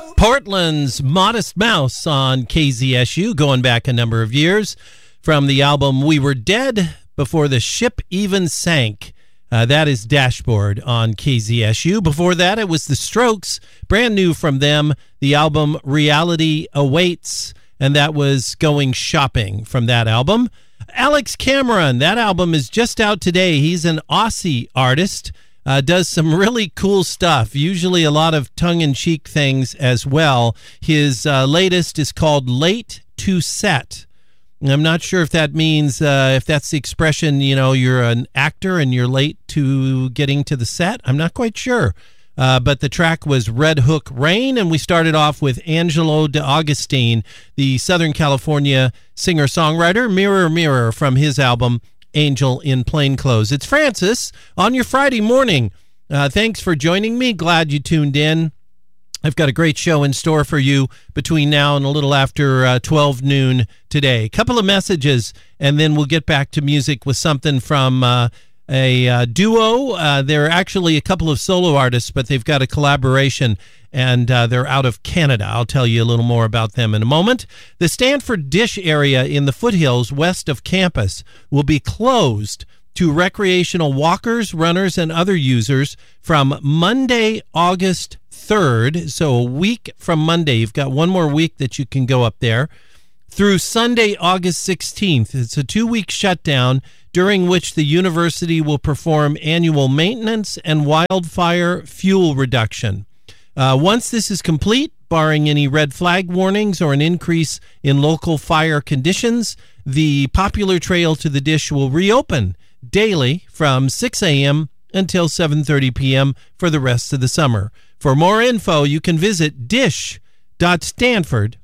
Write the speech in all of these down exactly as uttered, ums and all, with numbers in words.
Portland's Modest Mouse on K Z S U, going back a number of years, from the album We Were Dead Before the Ship Even Sank. Uh, that is Dashboard on K Z S U. Before that, it was The Strokes, brand new from them, the album Reality Awaits, and that was Going Shopping from that album. Alex Cameron, that album is just out today. He's an Aussie artist. Uh, does some really cool stuff, usually a lot of tongue-in-cheek things as well. His uh, latest is called Late to Set. I'm not sure if that means, uh, if that's the expression, you know, you're an actor and you're late to getting to the set. I'm not quite sure. Uh, but the track was Red Hook Rain, and we started off with Angelo DeAugustine, the Southern California singer-songwriter, Mirror Mirror, from his album Angel in Plain Clothes. It's Francis on your Friday morning. Uh, thanks for joining me. Glad you tuned in. I've got a great show in store for you between now and a little after uh, twelve noon today. A couple of messages, and then we'll get back to music with something from uh, a uh, duo. Uh, they're actually a couple of solo artists, but they've got a collaboration, and uh, they're out of Canada. I'll tell you a little more about them in a moment. The Stanford Dish area in the foothills west of campus will be closed to recreational walkers, runners, and other users from Monday, August third, so a week from Monday. You've got one more week that you can go up there, through Sunday, August sixteenth. It's a two-week shutdown during which the university will perform annual maintenance and wildfire fuel reduction. Uh, once this is complete, barring any red flag warnings or an increase in local fire conditions, the popular trail to the Dish will reopen daily from six a.m. until seven thirty p.m. for the rest of the summer. For more info, you can visit dish dot stanford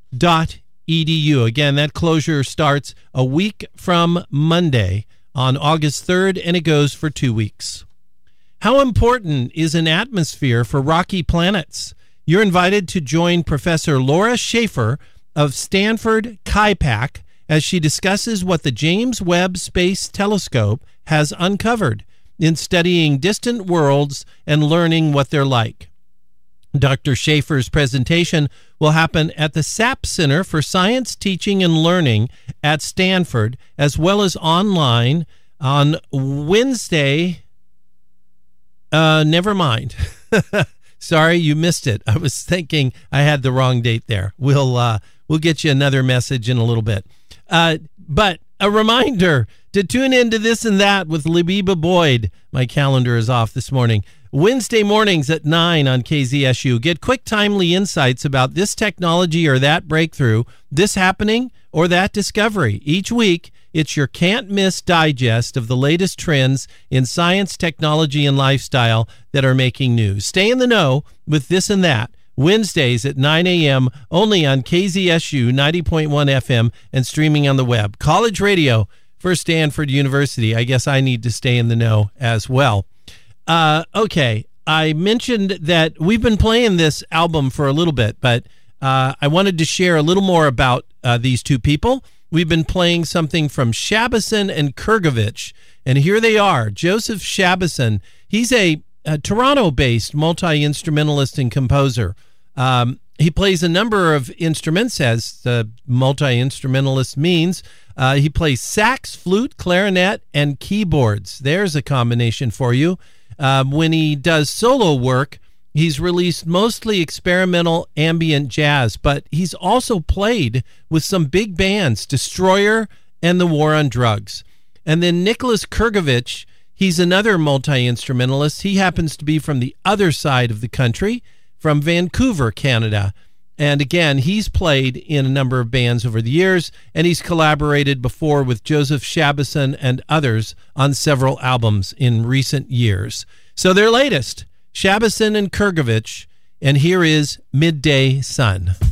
dot e d u. Again, that closure starts a week from Monday on August third, and it goes for two weeks. How important is an atmosphere for rocky planets? You're invited to join Professor Laura Schaefer of Stanford Kaipak as she discusses what the James Webb Space Telescope has uncovered in studying distant worlds and learning what they're like. Doctor Schaefer's presentation will happen at the S A P Center for Science, Teaching, and Learning at Stanford, as well as online on Wednesday. Uh, never mind. Sorry, you missed it. I was thinking I had the wrong date there. We'll uh, we'll get you another message in a little bit. Uh, but a reminder to tune into This and That with Labiba Boyd. My calendar is off this morning. Wednesday mornings at nine on K Z S U. Get quick, timely insights about this technology or that breakthrough, this happening or that discovery. Each week, it's your can't-miss digest of the latest trends in science, technology, and lifestyle that are making news. Stay in the know with This and That, Wednesdays at nine a.m. only on K Z S U ninety point one F M and streaming on the web. College radio for Stanford University. I guess I need to stay in the know as well. Uh, okay, I mentioned that we've been playing this album for a little bit, but uh, I wanted to share a little more about uh, these two people. We've been playing something from Shabazin and Kurgovich, and here they are. Joseph Shabazin, he's a, a Toronto-based multi-instrumentalist and composer. Um, he plays a number of instruments, as the multi-instrumentalist means. Uh, he plays sax, flute, clarinet, and keyboards. There's a combination for you. Um, when he does solo work, he's released mostly experimental ambient jazz, but he's also played with some big bands, Destroyer and the War on Drugs. And then Nicholas Kurgovich, he's another multi-instrumentalist. He happens to be from the other side of the country, from Vancouver, Canada. And again, he's played in a number of bands over the years, and he's collaborated before with Joseph Shabazin and others on several albums in recent years. So their latest, Shabazin and Kurgovich, and here is Midday Sun.